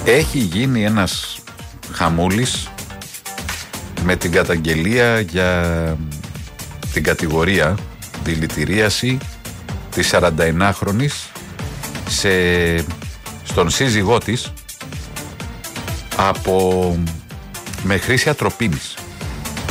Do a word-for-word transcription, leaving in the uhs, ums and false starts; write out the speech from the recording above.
Έχει γίνει ένας χαμούλης με την καταγγελία για την κατηγορία δηλητηρίαση της σαρανταενάχρονης σε, στον σύζυγό της από, με χρήση ατροπίνης.